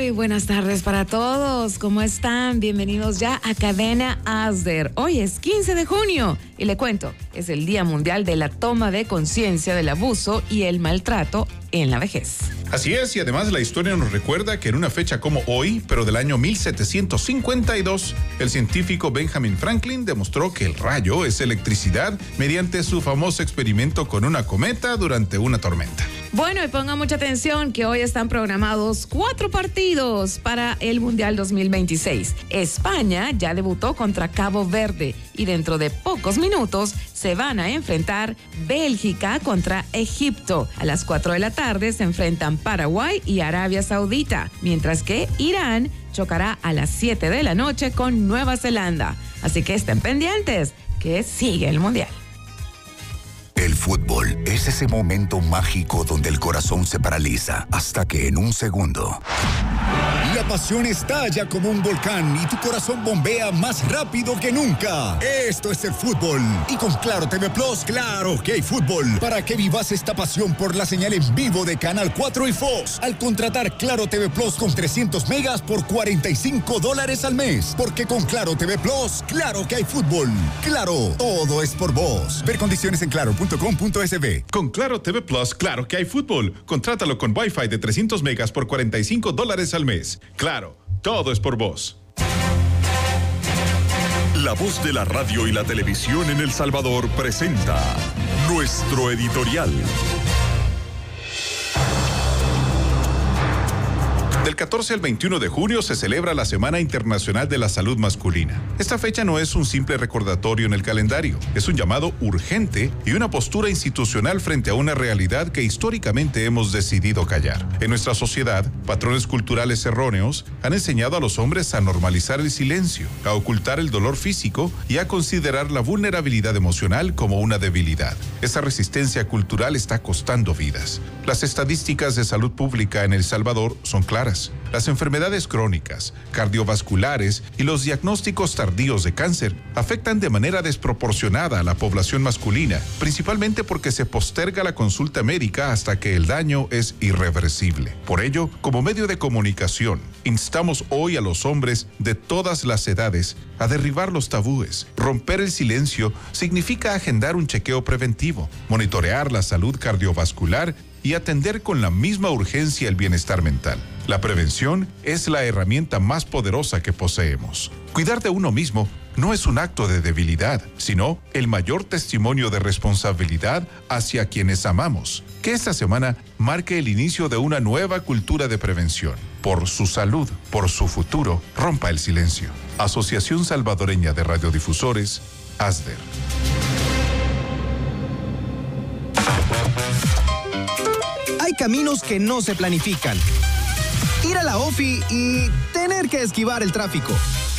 Muy buenas tardes para todos. ¿Cómo están? Bienvenidos ya a Cadena Asder. Hoy es 15 de junio y le cuento, es el Día Mundial de la Toma de Conciencia del Abuso y el Maltrato en la Vejez. Así es, y además la historia nos recuerda que en una fecha como hoy, pero del año 1752, el científico Benjamin Franklin demostró que el rayo es electricidad mediante su famoso experimento con una cometa durante una tormenta. Bueno, y pongan mucha atención que hoy están programados 4 partidos para el Mundial 2026. España ya debutó contra Cabo Verde y dentro de pocos minutos se van a enfrentar Bélgica contra Egipto. A las 4 de la tarde se enfrentan Paraguay y Arabia Saudita, mientras que Irán chocará a las 7 de la noche con Nueva Zelanda. Así que estén pendientes, que sigue el Mundial. El fútbol es ese momento mágico donde el corazón se paraliza hasta que en un segundo la pasión estalla como un volcán y tu corazón bombea más rápido que nunca. Esto es el fútbol. Y con Claro TV Plus, claro que hay fútbol. Para que vivas esta pasión por la señal en vivo de Canal 4 y Fox. Al contratar Claro TV Plus con 300 megas por $45 al mes. Porque con Claro TV Plus, claro que hay fútbol. Claro, todo es por vos. Ver condiciones en claro.com.sb. Con Claro TV Plus, claro que hay fútbol. Contrátalo con Wi-Fi de 300 megas por $45 al mes. Claro, todo es por vos. La voz de la radio y la televisión en El Salvador presenta nuestro editorial. Del 14 al 21 de junio se celebra la Semana Internacional de la Salud Masculina. Esta fecha no es un simple recordatorio en el calendario, es un llamado urgente y una postura institucional frente a una realidad que históricamente hemos decidido callar. En nuestra sociedad, patrones culturales erróneos han enseñado a los hombres a normalizar el silencio, a ocultar el dolor físico y a considerar la vulnerabilidad emocional como una debilidad. Esa resistencia cultural está costando vidas. Las estadísticas de salud pública en El Salvador son claras. Las enfermedades crónicas, cardiovasculares y los diagnósticos tardíos de cáncer afectan de manera desproporcionada a la población masculina, principalmente porque se posterga la consulta médica hasta que el daño es irreversible. Por ello, como medio de comunicación, instamos hoy a los hombres de todas las edades a derribar los tabúes. Romper el silencio significa agendar un chequeo preventivo, monitorear la salud cardiovascular y atender con la misma urgencia el bienestar mental. La prevención es la herramienta más poderosa que poseemos. Cuidar de uno mismo no es un acto de debilidad, sino el mayor testimonio de responsabilidad hacia quienes amamos. Que esta semana marque el inicio de una nueva cultura de prevención. Por su salud, por su futuro, rompa el silencio. Asociación Salvadoreña de Radiodifusores, ASDER. Hay caminos que no se planifican. Ir a la OFI y tener que esquivar el tráfico.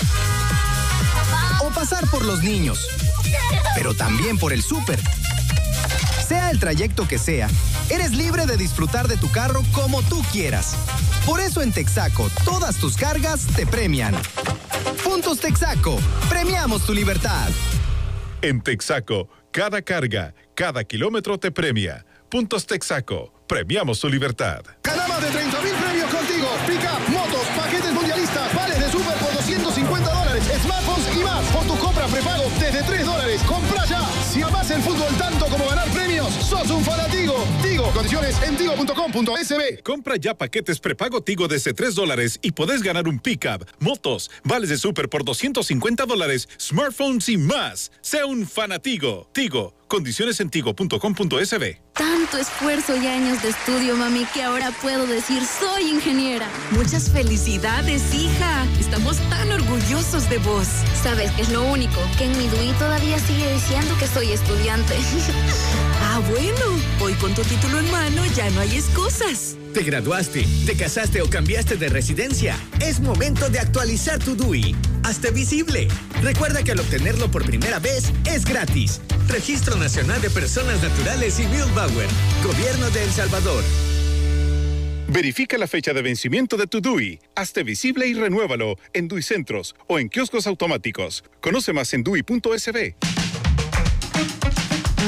O pasar por los niños. Pero también por el súper. Sea el trayecto que sea, eres libre de disfrutar de tu carro como tú quieras. Por eso en Texaco, todas tus cargas te premian. Puntos Texaco. Premiamos tu libertad. En Texaco, cada carga, cada kilómetro te premia. Puntos Texaco. Premiamos tu libertad. Gana más de 30,000 premios contigo. Pick-up, motos, paquetes mundialistas, vales de súper por $250, smartphones y más. Por tu compra prepago desde $3. Compra ya. Si amás el fútbol tanto como ganar premios, sos un fanatigo. Tigo, condiciones en tigo.com.sb. Compra ya paquetes prepago Tigo desde $3 y podés ganar un pick-up, motos, vales de súper por $250, smartphones y más. Sea un fanatigo. Tigo, condiciones en tigo.com.sb. Tanto esfuerzo y años de estudio, mami, que ahora puedo decir soy ingeniera. Muchas felicidades, hija. Estamos tan orgullosos de vos. ¿Sabes qué es lo único? Que en mi DUI todavía sigue diciendo que soy estudiante. Ah, bueno. Hoy con tu título en mano ya no hay excusas. ¿Te graduaste, te casaste o cambiaste de residencia? Es momento de actualizar tu DUI. Hazte visible. Recuerda que al obtenerlo por primera vez es gratis. Registro Nacional de Personas Naturales y Bill Bauer. Gobierno de El Salvador. Verifica la fecha de vencimiento de tu DUI. Hazte visible y renuévalo en DUI Centros o en kioscos automáticos. Conoce más en DUI.sb.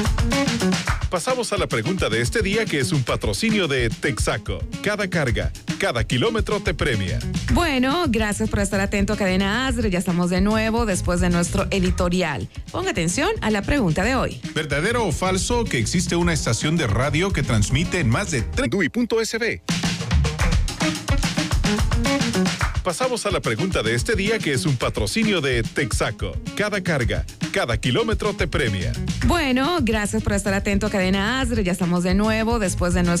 Pasamos a la pregunta de este día, que es un patrocinio de Texaco. Cada carga, cada kilómetro te premia. Bueno, gracias por estar atento a Cadena ASR. Ya estamos de nuevo después de nuestro editorial. Ponga atención a la pregunta de hoy. ¿Verdadero o falso que existe una estación de radio que transmite en más de DUI.SB? Pasamos a la pregunta de este día, que es un patrocinio de Texaco. Cada carga, cada kilómetro te premia. Bueno, gracias por estar atento a Cadena ASR. Ya estamos de nuevo después de nuestro